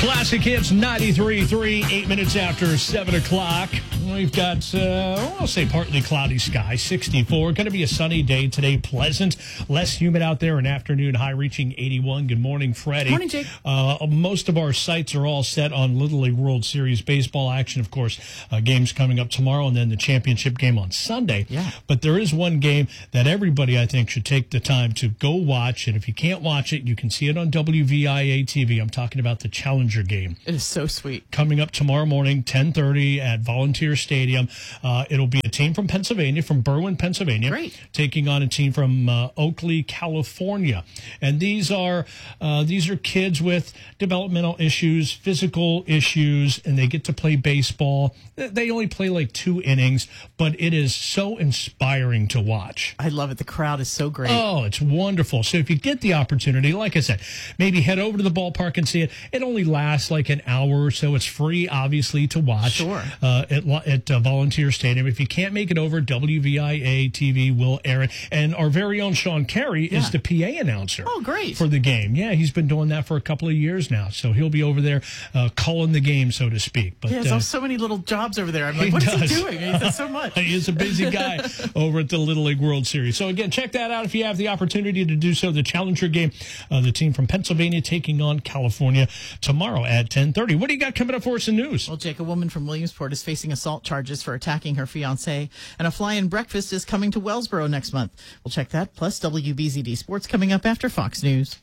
Classic Hits 93.3, 8 minutes after 7 o'clock. We've got, I'll say partly cloudy sky, 64. Going to be a sunny day today, pleasant, less humid out there, an afternoon high reaching 81. Good morning, Freddie. Morning, Jake. Most of our sites are all set on Little League World Series baseball action. Of course, games coming up tomorrow and then the championship game on Sunday. Yeah. But there is one game that everybody, I think, should take the time to go watch. And if you can't watch it, you can see it on WVIA TV. I'm talking about the Challenger game. It is so sweet. Coming up tomorrow morning, 10:30 at Volunteer Stadium. It'll be a team from Pennsylvania, from Berwyn, Pennsylvania, Great. taking on a team from Oakley, California. And these are kids with developmental issues, physical issues, and they get to play baseball. They only play like 2 innings, but it is so inspiring to watch. I love it. The crowd is so great. Oh, it's wonderful. So if you get the opportunity, like I said, maybe head over to the ballpark and see it. It only lasts like an hour or so. It's free, obviously, to watch. Sure. At Volunteer Stadium. If you can't make it over, WVIA TV will air it. And our very own Sean Carey is the PA announcer. Oh, great. For the game. Yeah, he's been doing that for a couple of years now. So he'll be over there calling the game, so to speak. But, he has so many little jobs over there. I'm like, what is he doing? He does so much. He is a busy guy over at the Little League World Series. So, again, check that out if you have the opportunity to do so. The Challenger game, the team from Pennsylvania taking on California tomorrow at 10:30. What do you got coming up for us in news? Well, Jake, a woman from Williamsport is facing assault charges for attacking her fiancé, and a fly-in breakfast is coming to Wellsboro next month. We'll check that, plus WBZD Sports coming up after Fox News.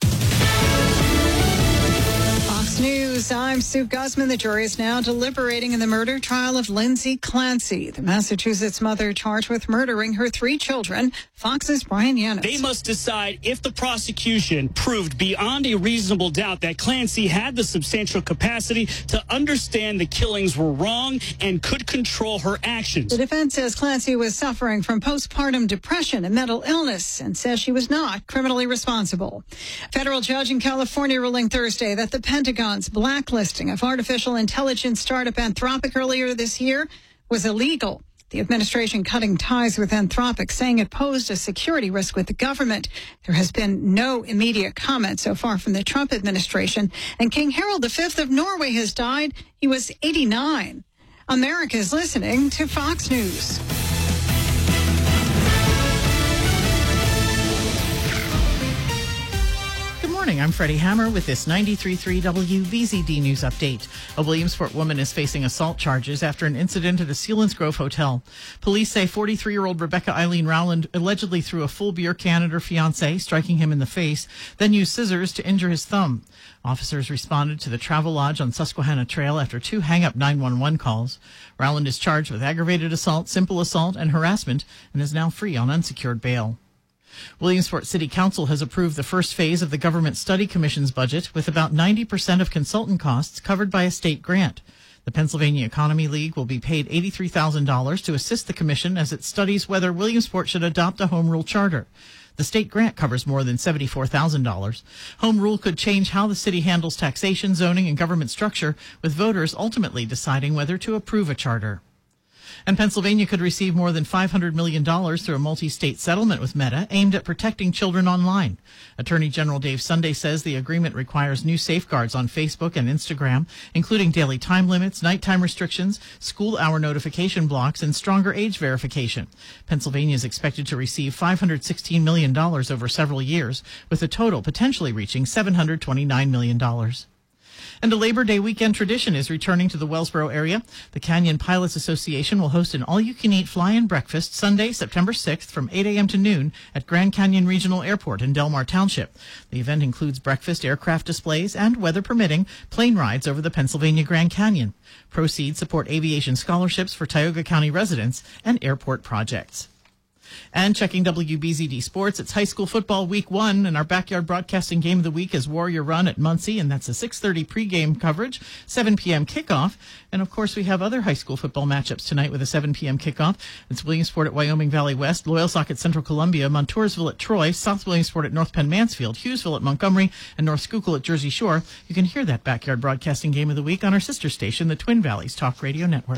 Fox News, I'm Sue Guzman. The jury is now deliberating in the murder trial of Lindsay Clancy, the Massachusetts mother charged with murdering her 3 children. Fox's Brian Yanis. They must decide if the prosecution proved beyond a reasonable doubt that Clancy had the substantial capacity to understand the killings were wrong and could control her actions. The defense says Clancy was suffering from postpartum depression and mental illness and says she was not criminally responsible. A federal judge in California ruling Thursday that the Pentagon's blacklisting of artificial intelligence startup Anthropic earlier this year was illegal. The administration cutting ties with Anthropic, saying it posed a security risk with the government. There has been no immediate comment so far from the Trump administration. And King Harold V of Norway has died. He was 89. America is listening to Fox News. I'm Freddie Hammer with this 93.3 WBZD News Update. A Williamsport woman is facing assault charges after an incident at a Selinsgrove hotel. Police say 43-year-old Rebecca Eileen Rowland allegedly threw a full beer can at her fiancé, striking him in the face, then used scissors to injure his thumb. Officers responded to the Travel Lodge on Susquehanna Trail after 2 hang-up 911 calls. Rowland is charged with aggravated assault, simple assault, and harassment, and is now free on unsecured bail. Williamsport City Council has approved the first phase of the Government Study Commission's budget, with about 90% of consultant costs covered by a state grant. The Pennsylvania Economy League will be paid $83,000 to assist the commission as it studies whether Williamsport should adopt a home rule charter. The state grant covers more than $74,000. Home rule could change how the city handles taxation, zoning, and government structure, with voters ultimately deciding whether to approve a charter. And Pennsylvania could receive more than $500 million through a multi-state settlement with Meta aimed at protecting children online. Attorney General Dave Sunday says the agreement requires new safeguards on Facebook and Instagram, including daily time limits, nighttime restrictions, school hour notification blocks, and stronger age verification. Pennsylvania is expected to receive $516 million over several years, with a total potentially reaching $729 million. And a Labor Day weekend tradition is returning to the Wellsboro area. The Canyon Pilots Association will host an all-you-can-eat fly-in breakfast Sunday, September 6th from 8 a.m. to noon at Grand Canyon Regional Airport in Delmar Township. The event includes breakfast, aircraft displays, and, weather permitting, plane rides over the Pennsylvania Grand Canyon. Proceeds support aviation scholarships for Tioga County residents and airport projects. And checking WBZD Sports, it's high school football week 1, and our backyard broadcasting game of the week is Warrior Run at Muncie, and that's a 6:30 pregame coverage, 7 p.m. kickoff. And, of course, we have other high school football matchups tonight with a 7 p.m. kickoff. It's Williamsport at Wyoming Valley West, Loyalsock at Central Columbia, Montoursville at Troy, South Williamsport at North Penn Mansfield, Hughesville at Montgomery, and North Schuylkill at Jersey Shore. You can hear that backyard broadcasting game of the week on our sister station, the Twin Valleys Talk Radio Network.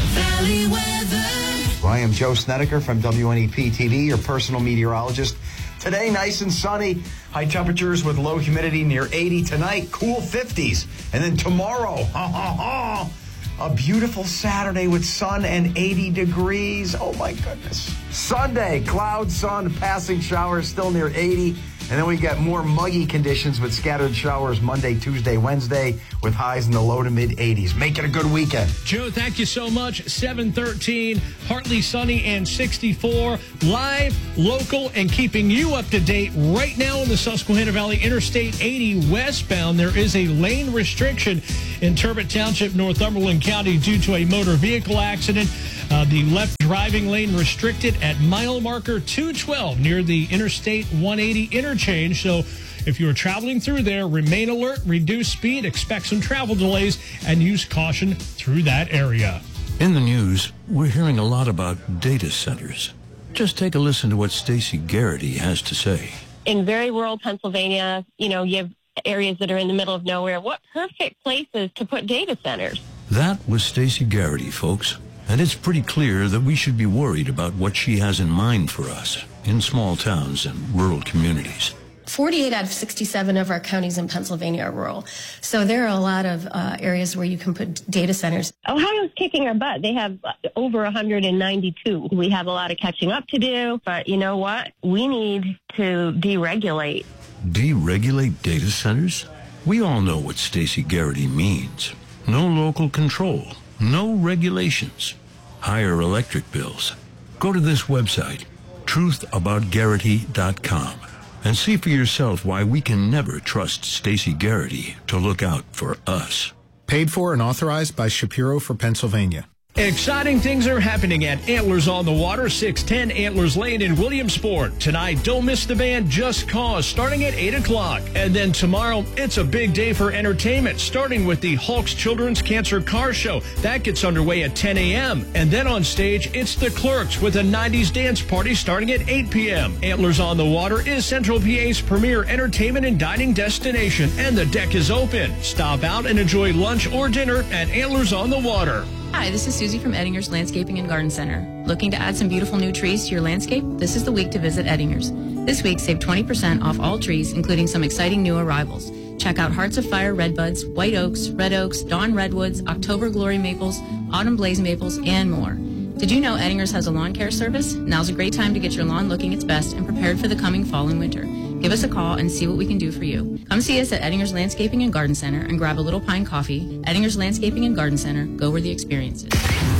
Valley weather. Well, I am Joe Snedeker from WNEP TV, your personal meteorologist. Today, nice and sunny. High temperatures with low humidity near 80. Tonight, cool 50s. And then tomorrow, a beautiful Saturday with sun and 80 degrees. Oh, my goodness. Sunday, cloud, sun, passing showers, still near 80. And then we get more muggy conditions with scattered showers Monday, Tuesday, Wednesday, with highs in the low to mid-80s. Make it a good weekend. Joe, thank you so much. 713, partly sunny and 64. Live, local, and keeping you up to date right now in the Susquehanna Valley Interstate 80 westbound. There is a lane restriction in Turbot Township, Northumberland County due to a motor vehicle accident. The left driving lane restricted at mile marker 212 near the Interstate 180 interchange. So if you are traveling through there, remain alert, reduce speed, expect some travel delays, and use caution through that area. In the news, we're hearing a lot about data centers. Just take a listen to what Stacey Garrity has to say. In very rural Pennsylvania, you have areas that are in the middle of nowhere. What perfect places to put data centers? That was Stacey Garrity, folks. And it's pretty clear that we should be worried about what she has in mind for us in small towns and rural communities. 48 out of 67 of our counties in Pennsylvania are rural. So there are a lot of areas where you can put data centers. Ohio's kicking our butt. They have over 192. We have a lot of catching up to do, but you know what? We need to deregulate. Deregulate data centers? We all know what Stacey Garrity means. No local control. No regulations. Higher electric bills. Go to this website, truthaboutgarrity.com, and see for yourself why we can never trust Stacey Garrity to look out for us. Paid for and authorized by Shapiro for Pennsylvania. Exciting things are happening at Antlers on the Water, 610 Antlers Lane in Williamsport. Tonight, don't miss the band Just Cause, starting at 8 o'clock. And then tomorrow, it's a big day for entertainment, starting with the Hulk's Children's Cancer Car Show. That gets underway at 10 a.m. And then on stage, it's The Clerks with a 90s dance party starting at 8 p.m. Antlers on the Water is Central PA's premier entertainment and dining destination, and the deck is open. Stop out and enjoy lunch or dinner at Antlers on the Water. Hi, this is Susie from Eddinger's Landscaping and Garden Center. Looking to add some beautiful new trees to your landscape? This is the week to visit Eddinger's. This week, save 20% off all trees, including some exciting new arrivals. Check out Hearts of Fire redbuds, white oaks, red oaks, dawn redwoods, October glory maples, autumn blaze maples, and more. Did you know Eddinger's has a lawn care service? Now's a great time to get your lawn looking its best and prepared for the coming fall and winter. Give us a call and see what we can do for you. Come see us at Eddinger's Landscaping and Garden Center and grab a little pine coffee. Eddinger's Landscaping and Garden Center. Go where the experience is.